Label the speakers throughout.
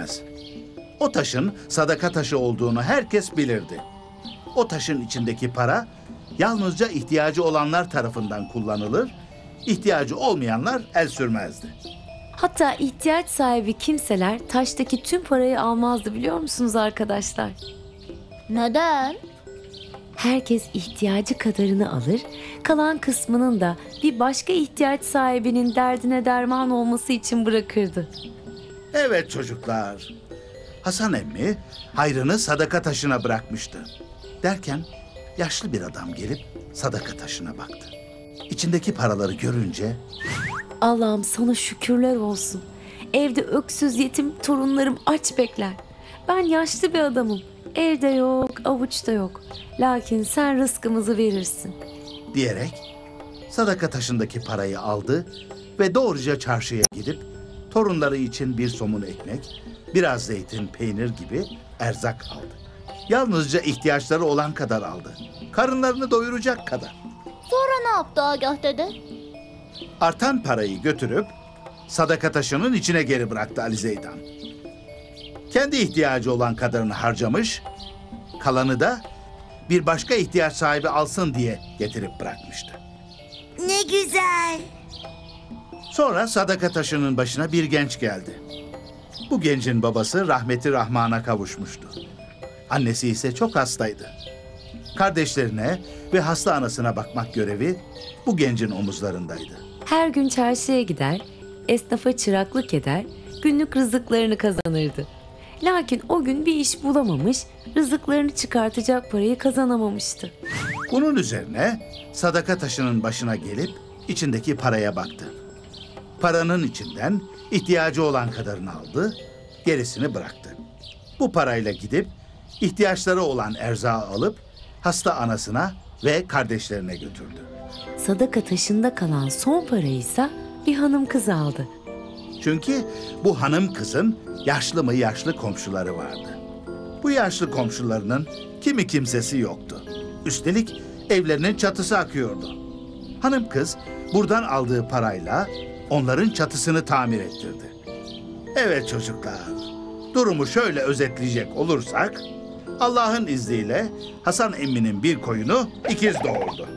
Speaker 1: edilmez. O taşın sadaka taşı olduğunu herkes bilirdi. O taşın içindeki para yalnızca ihtiyacı olanlar tarafından kullanılır, ihtiyacı olmayanlar el sürmezdi.
Speaker 2: Hatta ihtiyaç sahibi kimseler taştaki tüm parayı almazdı, biliyor musunuz arkadaşlar?
Speaker 3: Neden?
Speaker 2: Herkes ihtiyacı kadarını alır, kalan kısmının da bir başka ihtiyaç sahibinin derdine derman olması için bırakırdı.
Speaker 1: Evet çocuklar, Hasan emmi hayrını sadaka taşına bırakmıştı. Derken yaşlı bir adam gelip sadaka taşına baktı. İçindeki paraları görünce
Speaker 2: Allah'ım sana şükürler olsun. Evde öksüz yetim torunlarım aç bekler. Ben yaşlı bir adamım. Evde yok, avuçta yok. Lakin sen rızkımızı verirsin.
Speaker 1: diyerek sadaka taşındaki parayı aldı ve doğruca çarşıya gidip torunları için bir somun ekmek, biraz zeytin, peynir gibi erzak aldı. Yalnızca ihtiyaçları olan kadar aldı. Karınlarını doyuracak kadar.
Speaker 3: Sonra ne yaptı Agah dede?
Speaker 1: Artan parayı götürüp sadaka taşının içine geri bıraktı Ali Zeydan. Kendi ihtiyacı olan kadarını harcamış, kalanı da bir başka ihtiyaç sahibi alsın diye getirip bırakmıştı.
Speaker 3: Ne güzel.
Speaker 1: Sonra sadaka taşının başına bir genç geldi. Bu gencin babası rahmeti Rahman'a kavuşmuştu. Annesi ise çok hastaydı. Kardeşlerine ve hasta anasına bakmak görevi bu gencin omuzlarındaydı.
Speaker 2: Her gün çarşıya gider, esnafa çıraklık eder, günlük rızıklarını kazanırdı. Lakin o gün bir iş bulamamış, rızıklarını çıkartacak parayı kazanamamıştı.
Speaker 1: Bunun üzerine sadaka taşının başına gelip içindeki paraya baktı. Paranın içinden ihtiyacı olan kadarını aldı, gerisini bıraktı. Bu parayla gidip ihtiyaçları olan erzağı alıp hasta anasına ve kardeşlerine götürdü.
Speaker 2: Sadaka taşında kalan son parayı ise bir hanım kız aldı.
Speaker 1: Çünkü bu hanım kızın yaşlı mı yaşlı komşuları vardı. Bu yaşlı komşularının kimi kimsesi yoktu. Üstelik evlerinin çatısı akıyordu. Hanım kız buradan aldığı parayla onların çatısını tamir ettirdi. Evet çocuklar, durumu şöyle özetleyecek olursak, Allah'ın izniyle Hasan emminin bir koyunu ikiz doğurdu.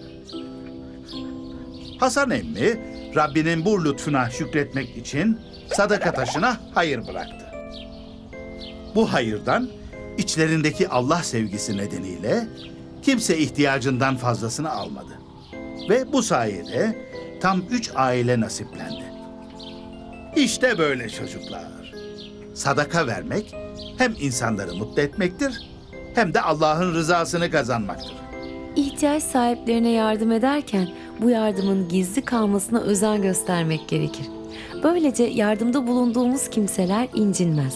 Speaker 1: Hasan emmi Rabbinin bu lütfuna şükretmek için sadaka taşına hayır bıraktı. Bu hayırdan içlerindeki Allah sevgisi nedeniyle kimse ihtiyacından fazlasını almadı. Ve bu sayede tam 3 aile nasiplendi. İşte böyle çocuklar. Sadaka vermek hem insanları mutlu etmektir hem de Allah'ın rızasını kazanmaktır.
Speaker 2: İhtiyaç sahiplerine yardım ederken bu yardımın gizli kalmasına özen göstermek gerekir. Böylece yardımda bulunduğumuz kimseler incinmez.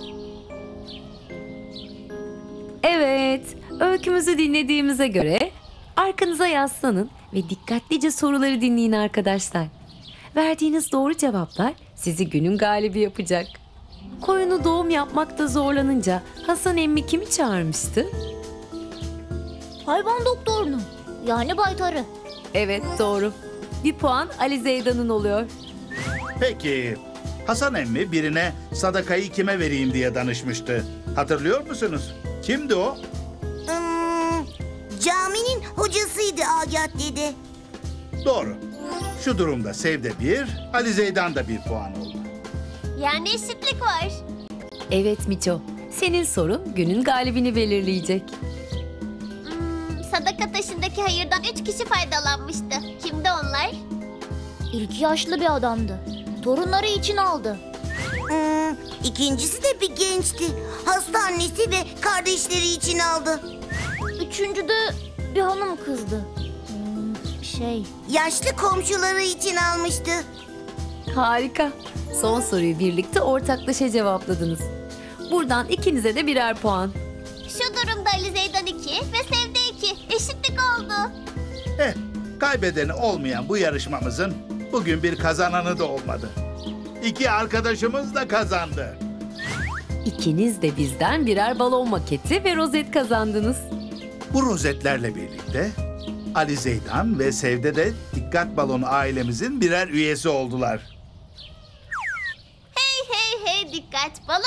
Speaker 2: Evet, öykümüzü dinlediğimize göre arkanıza yaslanın ve dikkatlice soruları dinleyin arkadaşlar. Verdiğiniz doğru cevaplar sizi günün galibi yapacak. Koyunu doğum yapmakta zorlanınca Hasan emmi kimi çağırmıştı?
Speaker 3: Hayvan doktorunu, yani baytarı.
Speaker 2: Evet, doğru. Bir puan Ali Zeydan'ın oluyor.
Speaker 1: Peki, Hasan emmi birine sadakayı kime vereyim diye danışmıştı. Hatırlıyor musunuz? Kimdi o?
Speaker 4: Caminin hocasıydı Agah dede.
Speaker 1: Doğru. Şu durumda Sevde 1, Ali Zeydan da 1 puan oldu.
Speaker 3: Yani eşitlik var.
Speaker 2: Evet Miço, senin sorun günün galibini belirleyecek.
Speaker 3: Sadaka taşındaki hayırdan 3 kişi faydalanmıştı. Kimdi onlar? İlk yaşlı bir adamdı. Torunları için aldı.
Speaker 4: İkincisi de bir gençti. Hasta annesi ve kardeşleri için aldı.
Speaker 3: Üçüncü de bir hanım kızdı.
Speaker 4: Yaşlı komşuları için almıştı.
Speaker 2: Harika. Son soruyu birlikte ortaklaşa cevapladınız. Buradan ikinize de birer puan.
Speaker 3: Şu durumda Ali Zeydan 2 ve Sevde 2. Eşitlik oldu.
Speaker 1: Kaybedeni olmayan bu yarışmamızın bugün bir kazananı da olmadı. 2 arkadaşımız da kazandı.
Speaker 2: İkiniz de bizden birer balon maketi ve rozet kazandınız.
Speaker 1: Bu rozetlerle birlikte Ali Zeydan ve Sevde de Dikkat Balonu ailemizin birer üyesi oldular.
Speaker 3: Hey hey hey dikkat balon.